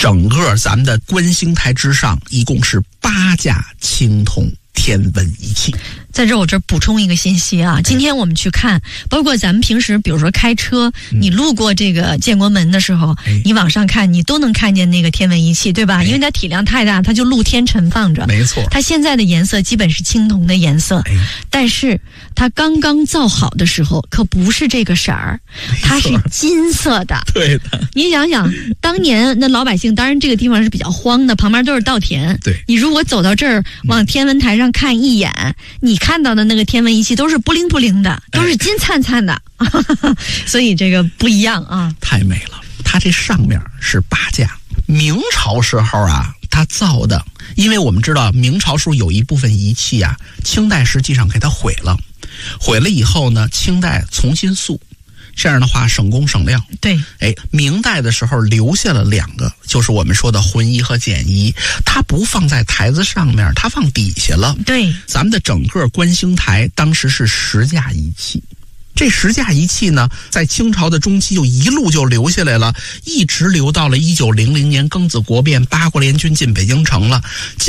整个咱们的观星台之上一共是8架青铜天文仪器。 在这我这补充一个信息啊，今天我们去看，包括咱们平时比如说开车，你路过这个建国门的时候，你往上看，你都能看见那个天文仪器，对吧？因为它体量太大，它就露天盛放着。 没错， 它现在的颜色基本是青铜的颜色，但是它刚刚造好的时候可不是这个色儿，它是金色的。 对的， 你想想，当年那老百姓，当然这个地方是比较荒的，旁边都是稻田。 对， 你如果走到这儿往天文台上看一眼，你看到的那个天文仪器都是不灵不灵的，都是金灿灿的，所以这个不一样啊， 太美了。它这上面是8架，明朝时候啊，它造的，因为我们知道明朝时候有一部分仪器啊，清代实际上给它毁了，毁了以后呢，清代重新塑。这样的话省工省料。 对， 明代的时候留下了2个，就是我们说的浑仪和简仪，它不放在台子上面，它放底下了。 对， 咱们的整个观星台当时是10架仪器，这10架仪器呢，在清朝的中期就一路就留下来了，一直留到了1900年庚子国变，八国联军进北京城了。